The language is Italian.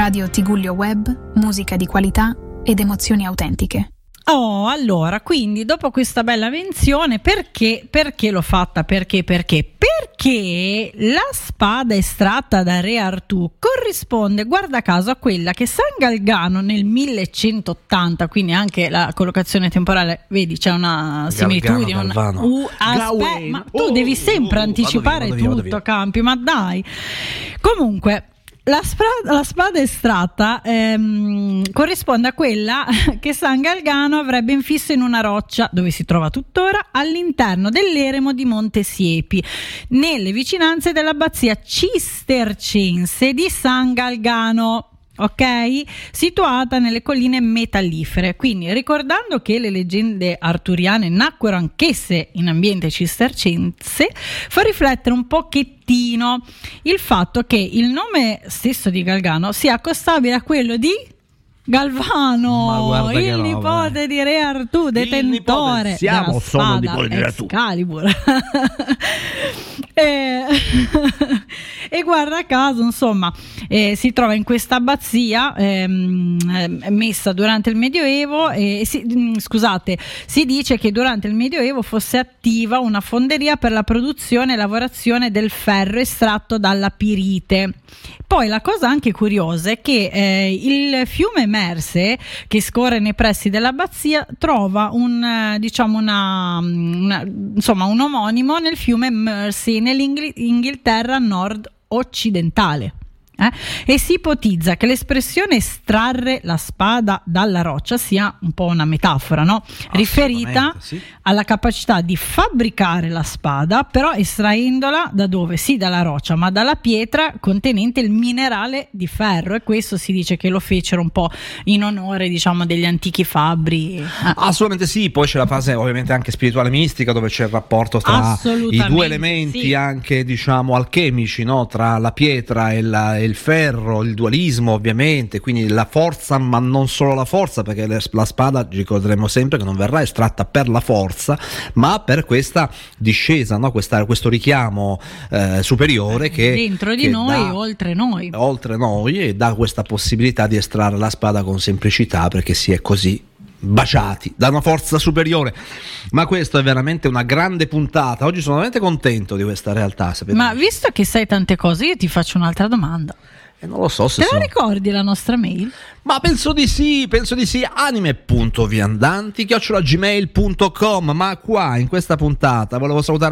Radio Tigullio Web, musica di qualità ed emozioni autentiche. Oh, allora, quindi dopo questa bella menzione, perché l'ho fatta? Perché la spada estratta da Re Artù corrisponde, guarda caso, a quella che San Galgano nel 1180, quindi anche la collocazione temporale, vedi, c'è una similitudine. Ma tu devi sempre anticipare tutto, Campi, ma dai. Comunque, la spada estratta corrisponde a quella che San Galgano avrebbe infisso in una roccia, dove si trova tuttora, all'interno dell'eremo di Monte Siepi, nelle vicinanze dell'abbazia cistercense di San Galgano. Ok? Situata nelle colline metallifere. Quindi, ricordando che le leggende arturiane nacquero anch'esse in ambiente cistercense, fa riflettere un pochettino il fatto che il nome stesso di Galgano sia accostabile a quello di Galvano, il nipote di Re Artù, detentore della spada Excalibur. E guarda caso, insomma, si trova in questa abbazia messa durante il Medioevo. Si dice che durante il Medioevo fosse attiva una fonderia per la produzione e lavorazione del ferro estratto dalla pirite. Poi la cosa anche curiosa è che il fiume Merse, che scorre nei pressi dell'abbazia, trova un omonimo nel fiume Mersey nell'Inghilterra nord-occidentale. E si ipotizza che l'espressione estrarre la spada dalla roccia sia un po' una metafora, no? Riferita alla capacità di fabbricare la spada, però estraendola da dove? Sì, dalla roccia, ma dalla pietra contenente il minerale di ferro, e questo si dice che lo fecero un po' in onore, diciamo, degli antichi fabbri. Assolutamente sì, poi c'è la fase ovviamente anche spirituale mistica, dove c'è il rapporto tra i due elementi, anche diciamo alchemici, no? Tra la pietra e il ferro, il dualismo ovviamente, quindi la forza, ma non solo la forza, perché la spada ricorderemo sempre che non verrà estratta per la forza, ma per questa discesa, no? Questo richiamo superiore che dentro di noi, oltre noi, e dà questa possibilità di estrarre la spada con semplicità, perché si è così baciati da una forza superiore. Ma questo è veramente una grande puntata. Oggi sono veramente contento di questa realtà, sapete? Ma visto che sai tante cose, io ti faccio un'altra domanda. Non lo so se la ricordi la nostra mail? Ma penso di sì, anime.viandanti@gmail.com. Ma qua in questa puntata volevo salutare